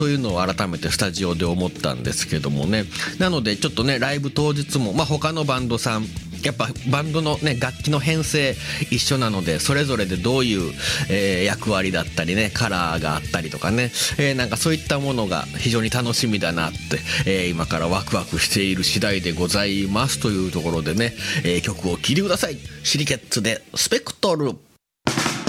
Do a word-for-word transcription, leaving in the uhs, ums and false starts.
というのを改めてスタジオで思ったんですけどもね。なのでちょっとねライブ当日も、まあ、他のバンドさんやっぱバンドのね楽器の編成一緒なので、それぞれでどういう、えー、役割だったりねカラーがあったりとかね、えー、なんかそういったものが非常に楽しみだなって、えー、今からワクワクしている次第でございますというところでね、えー、曲を聴いてください。シリケッツでスペクトル。